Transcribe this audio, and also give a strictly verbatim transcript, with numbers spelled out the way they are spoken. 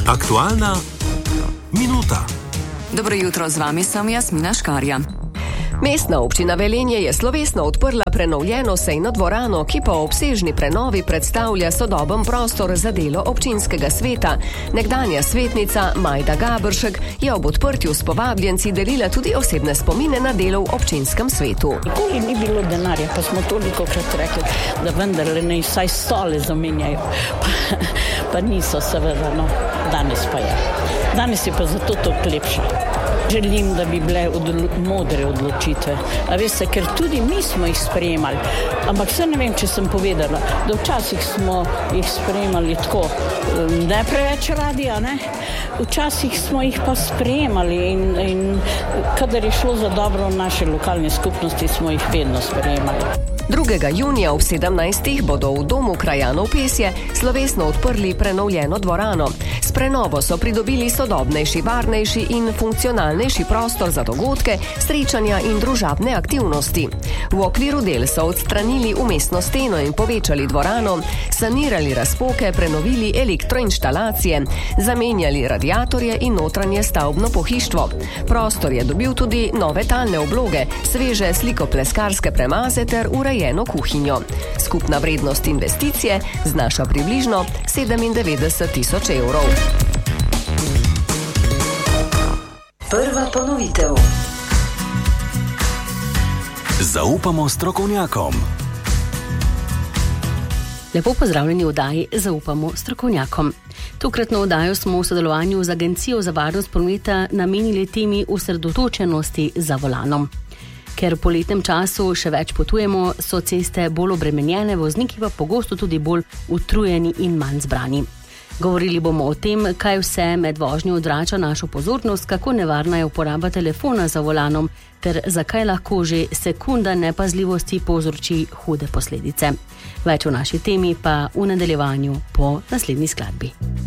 Aktualna minuta. Dobro jutro, z vami sem Jasmina Škarja. Mestna občina Velenje je slovesno odprla prenovljeno sejno dvorano, ki po obsežni prenovi predstavlja sodoben prostor za delo občinskega sveta. Nekdanja svetnica Majda Gabršek je ob odprtju s povabljenci delila tudi osebne spomine na delo v občinskem svetu. Nikoli ni bilo denarja, pa smo toliko krat rekli, da vendarle ne vsaj stole zamenjajo. Pa, pa niso seveda, no, danes pa je. Danes je pa zato to lepše. Želim, da bi bile odlo modre odločitve. A veste, ker tudi mi smo jih sprejemali. Ampak vse ne vem, če sem povedala, da včasih smo jih sprejemali tako, ne preveč radi, a ne? Včasih smo jih pa sprejemali in, in kadar je šlo za dobro naše lokalne skupnosti, smo jih vedno sprejemali. drugega junija ob sedemnajstih bodo v Domu krajanov Pesje slovesno odprli prenovljeno dvorano. S prenovo so pridobili sodobnejši, varnejši in funkcionalnejši prostor za dogodke, srečanja in družabne aktivnosti. V okviru del so odstranili umestno steno in povečali dvorano, sanirali razpoke, prenovili elektroinštalacije, zamenjali radiatorje in notranje stavbno pohištvo. Prostor je dobil tudi nove talne obloge, sveže slikopleskarske premaze ter urejeno kuhinjo. Skupna vrednost investicije znaša približno sedemindevetdeset tisoč evrov. Prva ponovitev. Zaupamo strokovnjakom. Lepo pozdravljeni v oddaji Zaupamo strokovnjakom. Tokratno oddajo smo v sodelovanju z Agencijo za varnost prometa namenili temi osredotočenosti za volanom. Ker v poletnem času še več potujemo, so ceste bolj obremenjene, vozniki pa pogosto tudi bolj utrujeni in manj zbrani. Govorili bomo o tem, kaj vse med vožnjo odvrača našo pozornost, kako nevarna je uporaba telefona za volanom, ter zakaj lahko že sekunda nepazljivosti povzroči hude posledice. Več o naši temi pa v nadaljevanju po naslednji skladbi.